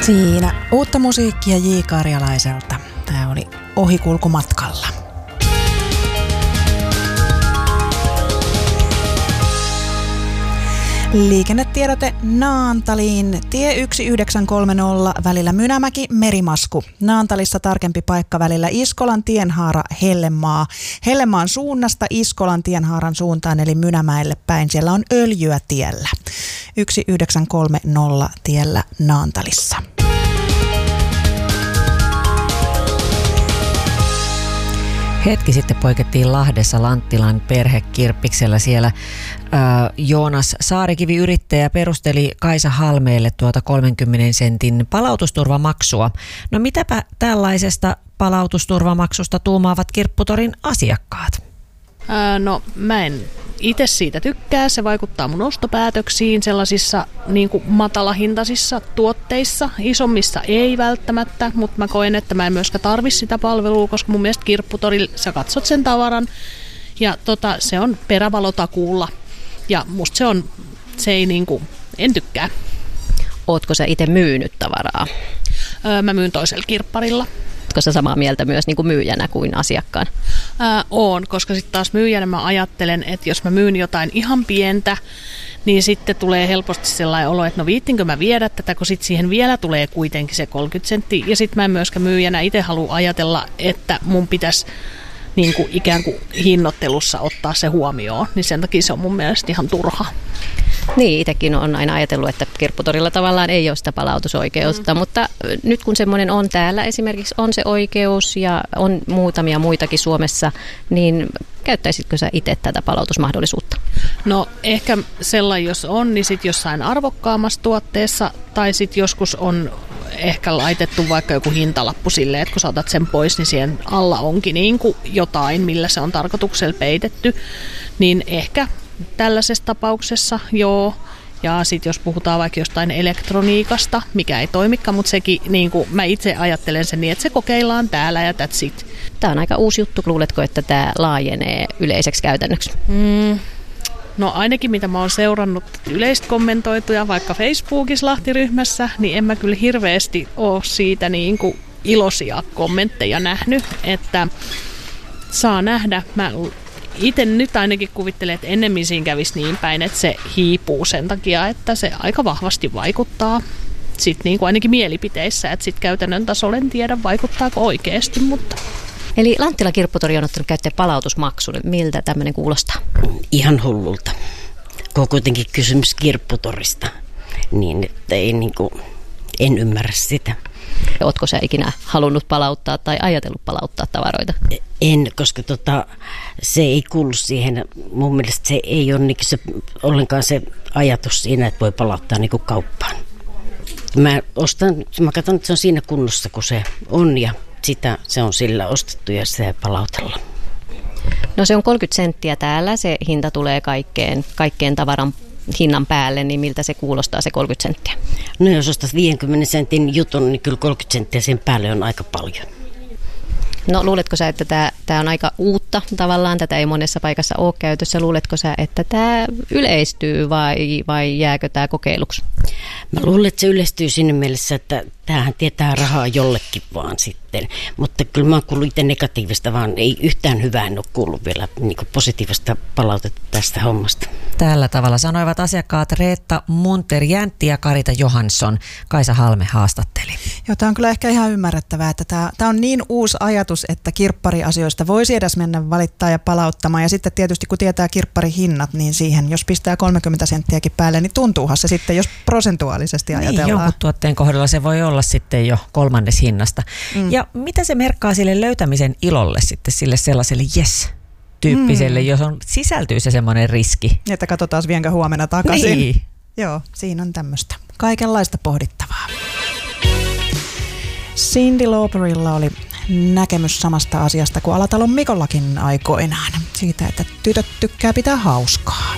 Siinä uutta musiikkia J. Karjalaiselta. Tämä oli Ohikulkumatkalla. Liikennetiedote Naantaliin. Tie 1930 välillä Mynämäki-Merimasku. Naantalissa tarkempi paikka välillä Iskolan tienhaara Hellemaa. Hellemaan suunnasta Iskolan tienhaaran suuntaan eli Mynämäelle päin. Siellä on öljyä tiellä. 1930 tiellä Naantalissa. Hetki sitten poikettiin Lahdessa Lanttilan perhekirppiksellä. Siellä Joonas Saarikivi, yrittäjä, perusteli Kaisa Halmeelle tuota 30 sentin palautusturvamaksua. No mitäpä tällaisesta palautusturvamaksusta tuumaavat Kirpputorin asiakkaat? No mä en itse siitä tykkää. Se vaikuttaa mun ostopäätöksiin sellaisissa niin kuin matalahintaisissa tuotteissa. Isommissa ei välttämättä, mutta mä koen, että mä en myöskään tarvitse sitä palvelua, koska mun mielestä Kirpputorilla sä katsot sen tavaran ja se on perävalotakuulla. Ja musta se ei en tykkää. Ootko sä itse myynyt tavaraa? Mä myyn toisella kirpparilla. Oletko sä samaa mieltä myös niin kuin myyjänä kuin asiakkaan? Oon, koska sitten taas myyjänä mä ajattelen, että jos mä myyn jotain ihan pientä, niin sitten tulee helposti sellainen olo, että no viittinkö mä viedä tätä, kun sitten siihen vielä tulee kuitenkin se 30 senttiä. Ja sitten mä en myöskään myyjänä itse halua ajatella, että mun pitäisi niin kuin ikään kuin hinnoittelussa ottaa se huomioon, niin sen takia se on mun mielestä ihan turha. Niin, itsekin on aina ajatellut, että Kirpputorilla tavallaan ei ole sitä palautusoikeutta, mutta nyt kun semmoinen on täällä, esimerkiksi on se oikeus ja on muutamia muitakin Suomessa, niin käyttäisitkö sä itse tätä palautusmahdollisuutta? No ehkä sellainen, jos on, niin sitten jossain arvokkaammassa tuotteessa tai sitten joskus on ehkä laitettu vaikka joku hintalappu silleen, että kun sä otat sen pois, niin siihen alla onkin niin kuin jotain, millä se on tarkoituksella peitetty, niin ehkä tällaisessa tapauksessa joo. Ja sitten jos puhutaan vaikka jostain elektroniikasta, mikä ei toimikaan, mutta sekin, niin kuin mä itse ajattelen sen niin, että se kokeillaan täällä ja that's it. Tämä on aika uusi juttu. Luuletko, että tämä laajenee yleiseksi käytännöksi? No ainakin mitä mä oon seurannut yleistä kommentoituja vaikka Facebookissa Lahti-ryhmässä, niin en mä kyllä hirveästi ole siitä niin kuin iloisia kommentteja nähnyt, että saa nähdä. Mä itse nyt ainakin kuvittelen, että ennemmin siinä kävisi niin päin, että se hiipuu sen takia, että se aika vahvasti vaikuttaa sitten niin kuin ainakin mielipiteissä, että sitten käytännön tasolla en tiedä vaikuttaako oikeasti, mutta... Eli Lanttila Kirpputori on ottanut käyttöön palautusmaksun. Miltä tämmöinen kuulostaa? Ihan hullulta. Kun on kuitenkin kysymys Kirpputorista, niin ei en ymmärrä sitä. Ootko sä ikinä halunnut palauttaa tai ajatellut palauttaa tavaroita? En, koska se ei kuulu siihen. Mun mielestä se ei ole ollenkaan se ajatus siinä, että voi palauttaa kauppaan. Mä katson, että se on siinä kunnossa, kun se on ja se on sillä ostettu ja se palautellaan. No se on 30 senttiä täällä, se hinta tulee kaikkeen tavaran hinnan päälle, niin miltä se kuulostaa se 30 senttiä? No jos ostat 50 sentin jutun, niin kyllä 30 senttiä sen päälle on aika paljon. No luuletko sä, että tämä on aika uutta tavallaan, tätä ei monessa paikassa ole käytössä. Luuletko sä, että tämä yleistyy vai jääkö tämä kokeiluksi? Mä luulen, että se yleistyy siinä mielessä, että tämähän tietää rahaa jollekin vaan sitten. Mutta kyllä mä oon kuullut itse negatiivista, vaan ei yhtään hyvää en ole kuullut vielä positiivista palautetta tästä hommasta. Tällä tavalla sanoivat asiakkaat Reetta Munter-Jäntti ja Karita Johansson. Kaisa Halme haastatteli. Joo, tämä on kyllä ehkä ihan ymmärrettävää, että tämä on niin uusi ajatus, että kirppariasioista voisi edes mennä valittaa ja palauttamaan. Ja sitten tietysti kun tietää kirpparihinnat, niin siihen jos pistää 30 senttiäkin päälle, niin tuntuuhan se sitten, jos prosentuaalisesti ajatellaan. Niin, jonkun tuotteen kohdalla se voi olla sitten jo kolmannes hinnasta. Ja mitä se merkkaa sille löytämisen ilolle sitten, sille sellaiselle yes-tyyppiselle, jos sisältyy se semmoinen riski? Että katsotaan vienkö huomenna takaisin. Niin. Joo, siinä on tämmöistä kaikenlaista pohdittavaa. Cyndi Lauperilla oli näkemys samasta asiasta kuin Alatalon Mikollakin aikoinaan. Siitä, että tytöt tykkää pitää hauskaa.